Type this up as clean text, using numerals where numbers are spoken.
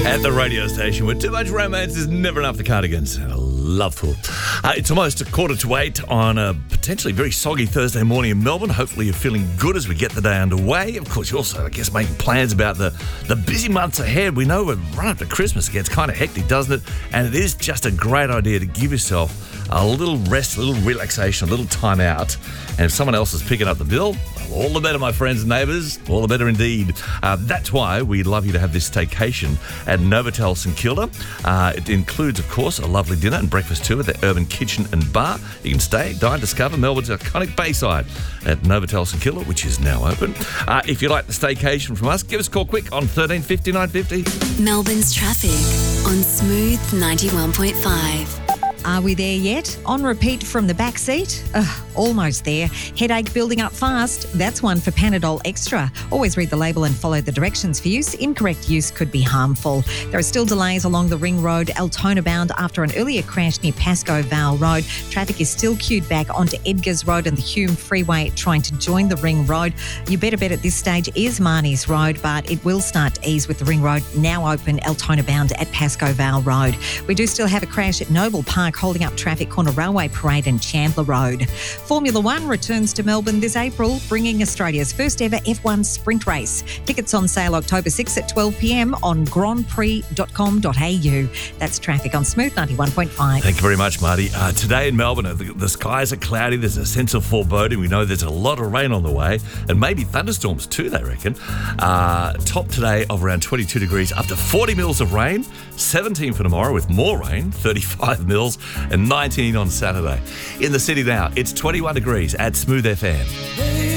At the radio station where too much romance is never enough, the Cardigans. Loveful. It's almost 7:45 on a potentially very soggy Thursday morning in Melbourne. Hopefully you're feeling good as we get the day underway. Of course, you're also, I guess, making plans about the busy months ahead. We know we're running up to Christmas. It gets kind of hectic, doesn't it? And it is just a great idea to give yourself a little rest, a little relaxation, a little time out. And if someone else is picking up the bill, well, all the better, my friends and neighbours. All the better indeed. That's why we'd love you to have this staycation at Novotel St Kilda. It includes, of course, a lovely dinner and breakfast too at the Urban Kitchen and Bar. You can stay, dine, discover Melbourne's iconic Bayside at Novotel St Kilda, which is now open. If you like the staycation from us, give us a call quick on 1350 950. Melbourne's traffic on Smooth 91.5. Are we there yet? On repeat from the back seat? Almost there. Headache building up fast? That's one for Panadol Extra. Always read the label and follow the directions for use. Incorrect use could be harmful. There are still delays along the Ring Road, Altona bound after an earlier crash near Pascoe Vale Road. Traffic is still queued back onto Edgars Road and the Hume Freeway trying to join the Ring Road. Your better bet at this stage is Marnie's Road, but it will start to ease with the Ring Road now open, Altona bound at Pascoe Vale Road. We do still have a crash at Noble Park holding up traffic, corner Railway Parade and Chandler Road. Formula One returns to Melbourne this April, bringing Australia's first ever F1 sprint race. Tickets on sale October 6 at 12 p.m. on grandprix.com.au. That's traffic on Smooth 91.5. Thank you very much, Marty. Today in Melbourne, the skies are cloudy. There's a sense of foreboding. We know there's a lot of rain on the way and maybe thunderstorms too, they reckon. Top today of around 22 degrees, up to 40 mils of rain, 17 for tomorrow with more rain, 35 mils and 19 on Saturday. In the city now, it's 21 degrees at Smooth FM.